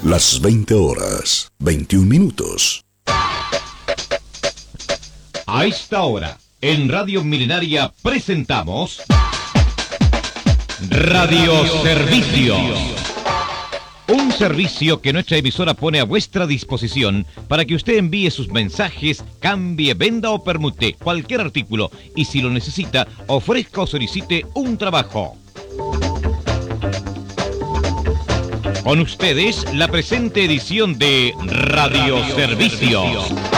Las 20 horas, 21 minutos. A esta hora, en Radio Milenaria presentamos Radio Servicio. Un servicio que nuestra emisora pone a vuestra disposición para que usted envíe sus mensajes, cambie, venda o permute cualquier artículo y si lo necesita, ofrezca o solicite un trabajo. Con ustedes, la presente edición de Radio Servicio.